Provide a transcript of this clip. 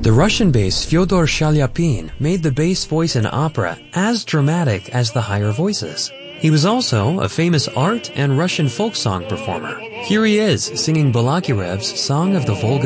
The Russian bass Fyodor Shalyapin made the bass voice in opera as dramatic as the higher voices. He was also a famous art and Russian folk song performer. Here he is singing Balakirev's Song of the Volga.